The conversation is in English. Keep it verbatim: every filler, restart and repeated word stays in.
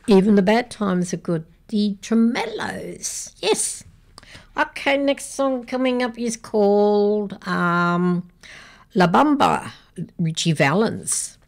Even the bad times are good. The Tremellos. Yes. Okay, next song coming up is called um, La Bamba, Richie Valens.